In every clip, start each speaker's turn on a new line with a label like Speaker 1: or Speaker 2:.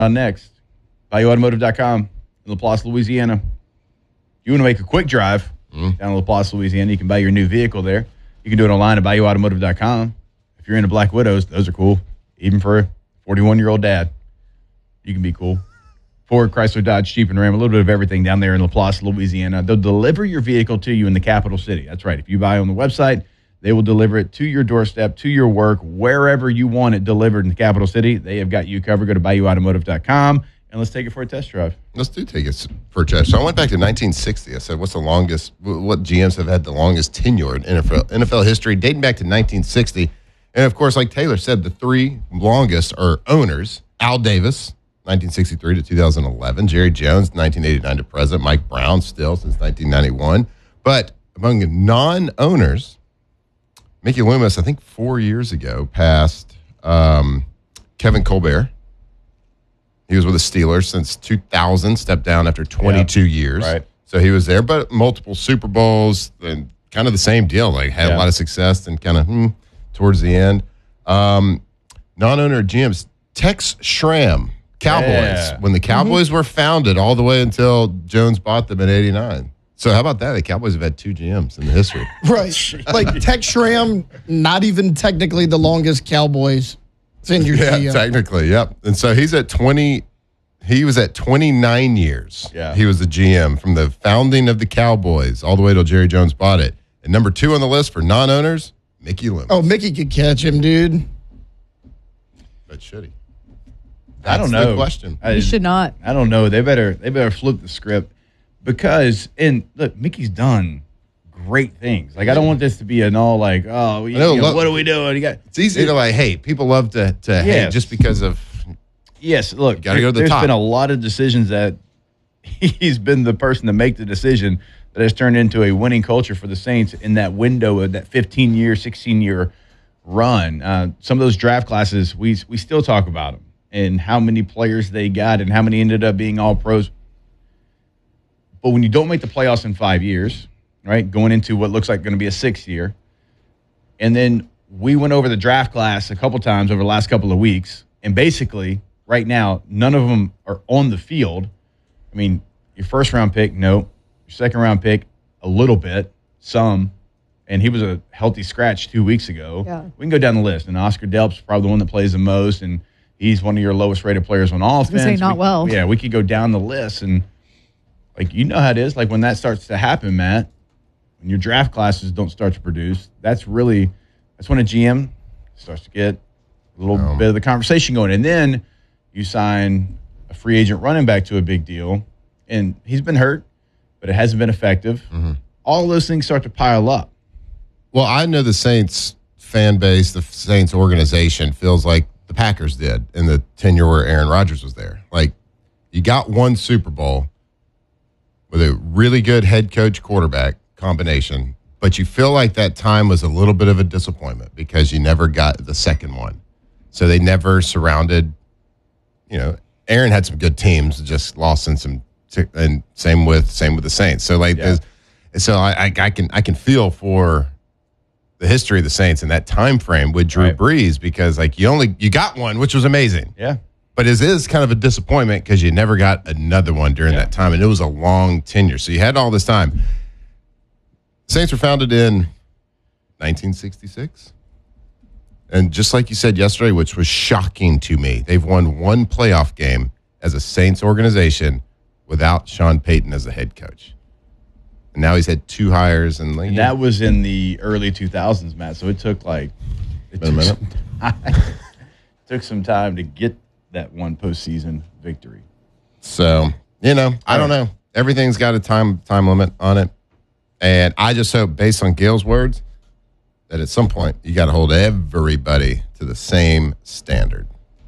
Speaker 1: Next, BayouAutomotive.com in LaPlace, Louisiana. You want to make a quick drive down to LaPlace, Louisiana, you can buy your new vehicle there. You can do it online at BayouAutomotive.com. If you're into Black Widows, those are cool. Even for a 41-year-old dad, you can be cool. Ford, Chrysler, Dodge, Jeep, and Ram, a little bit of everything down there in LaPlace, Louisiana. They'll deliver your vehicle to you in the capital city. That's right. If you buy on the website, they will deliver it to your doorstep, to your work, wherever you want it delivered in the capital city. They have got you covered. Go to BayouAutomotive.com, and let's take it for a test drive.
Speaker 2: Let's take it for a test. So I went back to 1960. I said, what GMs have had the longest tenure in NFL history, dating back to 1960. And, of course, like Taylor said, the three longest are owners. Al Davis, 1963 to 2011. Jerry Jones, 1989 to present. Mike Brown, still since 1991. But among non-owners, Mickey Loomis, I think 4 years ago, passed Kevin Colbert. He was with the Steelers since 2000, stepped down after 22 years.
Speaker 1: Right.
Speaker 2: So he was there, but multiple Super Bowls and kind of the same deal. Like, had a lot of success and kind of towards the end. Non-owner GMs, Tex Schramm, Cowboys. When the Cowboys were founded all the way until Jones bought them in 89. So how about that? The Cowboys have had two GMs in the history.
Speaker 3: Right. Like Tex Schramm, not even technically the longest Cowboys tenure GM.
Speaker 2: Yeah, technically, yep. And so he's at 20. He was at 29 years.
Speaker 1: Yeah.
Speaker 2: He was the GM from the founding of the Cowboys all the way till Jerry Jones bought it. And number 2 on the list for non-owners, Mickey Loomis.
Speaker 3: Oh, Mickey could catch him, dude.
Speaker 2: But should he?
Speaker 1: I don't know.
Speaker 2: The question.
Speaker 4: You should not.
Speaker 1: I don't know. They better flip the script because, and look, Mickey's done great things. Like, I don't want this to be an all like, oh, what are we doing?
Speaker 2: It's easy to like hate. People love to hate just because of.
Speaker 1: Yes, look,
Speaker 2: gotta go to the
Speaker 1: there's
Speaker 2: top.
Speaker 1: been a lot of decisions that he's been the person to make the decision that has turned into a winning culture for the Saints in that window of that 15-year, 16-year run. Some of those draft classes, we still talk about them and how many players they got and how many ended up being all pros. But when you don't make the playoffs in 5 years, right, going into what looks like going to be a 6th year, and then we went over the draft class a couple times over the last couple of weeks, and basically right now none of them are on the field. I mean, your first-round pick, no. Your second-round pick, a little bit, some. And he was a healthy scratch 2 weeks ago.
Speaker 4: Yeah.
Speaker 1: We can go down the list. And Oscar Delp's probably the one that plays the most, and he's one of your lowest-rated players on offense.
Speaker 4: Say not well.
Speaker 1: Yeah, we could go down the list. And, like, you know how it is. Like, when that starts to happen, Matt, when your draft classes don't start to produce, that's when a GM starts to get a little bit of the conversation going. And then you sign a free agent running back to a big deal, and he's been hurt, but it hasn't been effective. Mm-hmm. All those things start to pile up.
Speaker 2: Well, I know the Saints fan base, the Saints organization feels like the Packers did in the tenure where Aaron Rodgers was there. Like, you got one Super Bowl with a really good head coach quarterback combination, but you feel like that time was a little bit of a disappointment because you never got the second one. So they never surrounded, Aaron had some good teams, just lost in some, and same with the Saints. So so I can feel for the history of the Saints in that time frame with Drew Brees because you got one, which was amazing.
Speaker 1: Yeah.
Speaker 2: But it is kind of a disappointment because you never got another one during that time, and it was a long tenure. So you had all this time. Saints were founded in 1966. And just like you said yesterday, which was shocking to me, they've won one playoff game as a Saints organization without Sean Payton as the head coach. And now he's had 2 hires. And
Speaker 1: that was in the early 2000s, Matt. So it took took some time to get that one postseason victory.
Speaker 2: So, I don't know. Everything's got a time limit on it. And I just hope, based on Gail's words, that at some point you got to hold everybody to the same standard.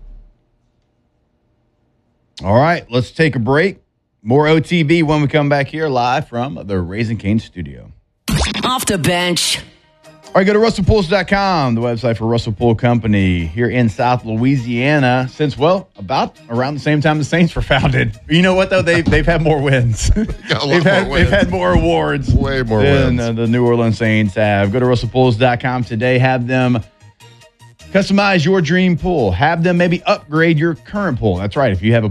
Speaker 1: All right, let's take a break. More OTB when we come back here live from the Raising Cane studio.
Speaker 5: Off the bench.
Speaker 1: All right, go to RussellPools.com, the website for Russell Pool Company here in South Louisiana since, about around the same time the Saints were founded. You know what, though? They've had more wins. They've had more awards.
Speaker 2: Way more
Speaker 1: than
Speaker 2: wins.
Speaker 1: The New Orleans Saints have. Go to RussellPools.com today. Have them Customize your dream pool. Have them maybe upgrade your current pool. That's right. If you have a